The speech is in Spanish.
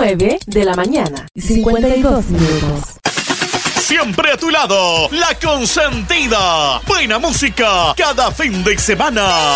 9 de la mañana y 52 minutos. Siempre a tu lado, La Consentida. Buena música cada fin de semana.